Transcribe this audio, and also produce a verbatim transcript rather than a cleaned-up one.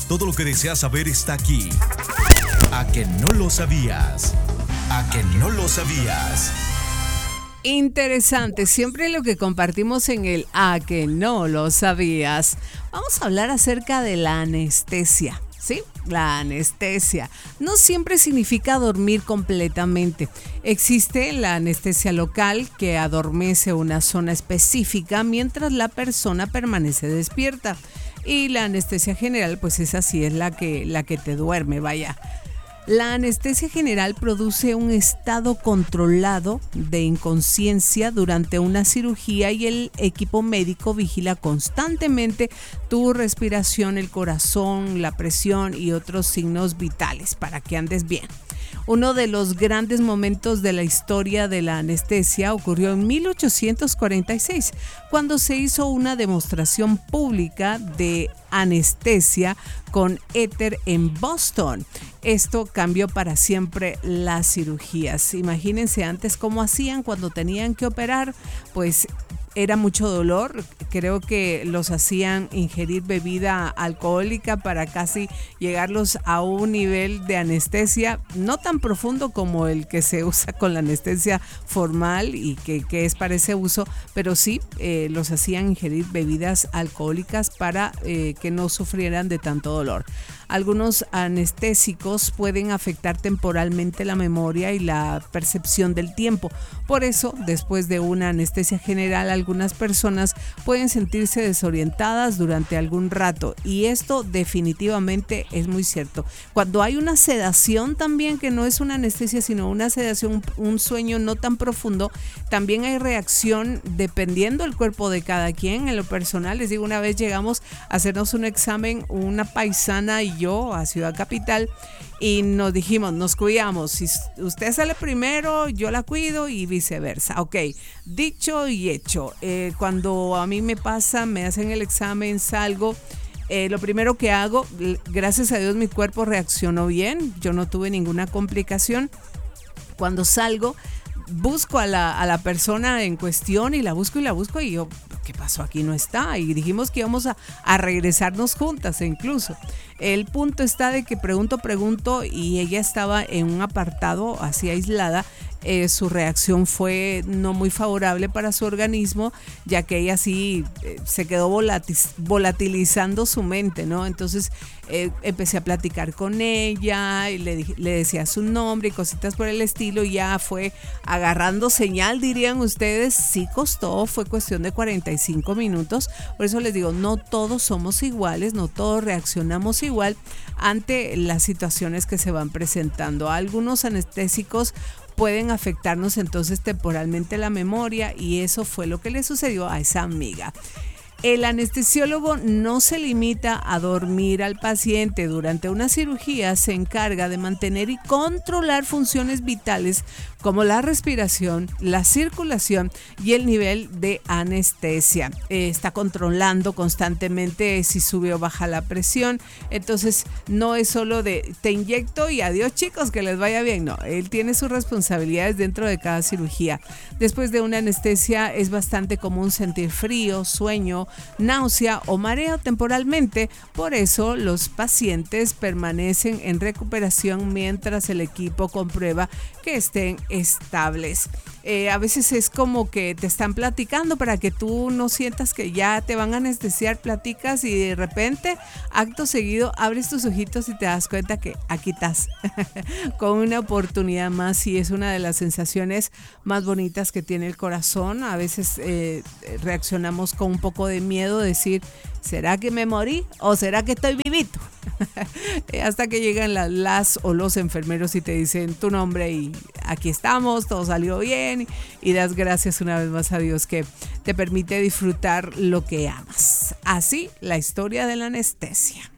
Todo lo que deseas saber está aquí. ¿A que no lo sabías? ¿A que no lo sabías? Interesante, siempre lo que compartimos en el A que no lo sabías. Vamos a hablar acerca de la anestesia. Sí, la anestesia no siempre significa dormir completamente. Existe la anestesia local que adormece una zona específica mientras la persona permanece despierta. Y la anestesia general, pues esa sí es la que, la que te duerme, vaya. La anestesia general produce un estado controlado de inconsciencia durante una cirugía y el equipo médico vigila constantemente tu respiración, el corazón, la presión y otros signos vitales para que andes bien. Uno de los grandes momentos de la historia de la anestesia ocurrió en mil ochocientos cuarenta y seis, cuando se hizo una demostración pública de anestesia con éter en Boston. Esto cambió para siempre las cirugías. Imagínense antes cómo hacían cuando tenían que operar, pues era mucho dolor. Creo que los hacían ingerir bebida alcohólica para casi llegarlos a un nivel de anestesia no tan profundo como el que se usa con la anestesia formal y que, que es para ese uso, pero sí eh, los hacían ingerir bebidas alcohólicas para eh, que no sufrieran de tanto dolor. Algunos anestésicos pueden afectar temporalmente la memoria y la percepción del tiempo. Por eso, después de una anestesia general, algunas personas pueden sentirse desorientadas durante algún rato, y esto definitivamente es muy cierto. Cuando hay una sedación también, que no es una anestesia sino una sedación, un sueño no tan profundo, también hay reacción dependiendo del cuerpo de cada quien. En lo personal, les digo, una vez llegamos a hacernos un examen, una paisana y yo, a Ciudad Capital, y nos dijimos, nos cuidamos, si usted sale primero, yo la cuido y viceversa. Ok, dicho y hecho. Eh, cuando a mí me pasa, me hacen el examen, salgo, eh, lo primero que hago, gracias a Dios mi cuerpo reaccionó bien, yo no tuve ninguna complicación. Cuando salgo, busco a la, a la persona en cuestión y la busco y la busco y yo, ¿qué pasó? Aquí no está. Y dijimos que íbamos a, a regresarnos juntas incluso. El punto está de que pregunto, pregunto y ella estaba en un apartado así aislada. Eh, su reacción fue no muy favorable para su organismo, ya que ella sí eh, se quedó volatiz- volatilizando su mente, ¿no? Entonces eh, empecé a platicar con ella y le, le decía su nombre y cositas por el estilo, y ya fue agarrando señal, dirían ustedes. Sí costó, fue cuestión de cuarenta y cinco minutos. Por eso les digo, no todos somos iguales, no todos reaccionamos igual ante las situaciones que se van presentando. Algunos anestésicos pueden afectarnos entonces temporalmente la memoria, y eso fue lo que le sucedió a esa amiga. El anestesiólogo no se limita a dormir al paciente. Durante una cirugía se encarga de mantener y controlar funciones vitales como la respiración, la circulación y el nivel de anestesia. Eh, está controlando constantemente si sube o baja la presión. Entonces no es solo de te inyecto y adiós chicos, que les vaya bien. No, él tiene sus responsabilidades dentro de cada cirugía. Después de una anestesia es bastante común sentir frío, sueño, náusea o mareo temporalmente. Por eso los pacientes permanecen en recuperación mientras el equipo comprueba que estén estables. Eh, a veces es como que te están platicando para que tú no sientas que ya te van a anestesiar, platicas y de repente, acto seguido, abres tus ojitos y te das cuenta que aquí estás con una oportunidad más, y es una de las sensaciones más bonitas que tiene el corazón. A veces eh, reaccionamos con un poco de miedo, decir, ¿será que me morí o será que estoy vivito? Hasta que llegan las, las o los enfermeros y te dicen tu nombre y aquí estamos, todo salió bien, y das gracias una vez más a Dios que te permite disfrutar lo que amas. Así, la historia de la anestesia.